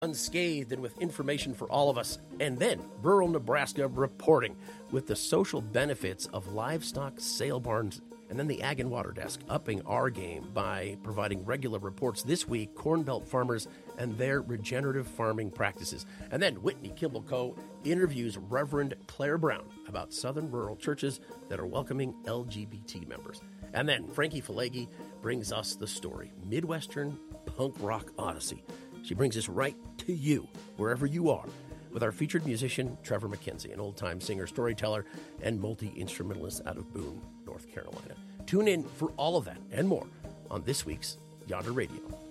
unscathed and with information for all of us. And then rural Nebraska reporting with the social benefits of livestock sale barns. And then the Ag and Water Desk upping our game by providing regular reports this week, Corn Belt farmers and their regenerative farming practices. And then Whitney Kimball Co. interviews Reverend Claire Brown about Southern rural churches that are welcoming LGBT members. And then Frankie Falegi brings us the story, Midwestern Punk Rock Odyssey. She brings us right to you, wherever you are, with our featured musician, Trevor McKenzie, an old-time singer, storyteller, and multi-instrumentalist out of Boone, North Carolina. Tune in for all of that and more on this week's Yonder Radio.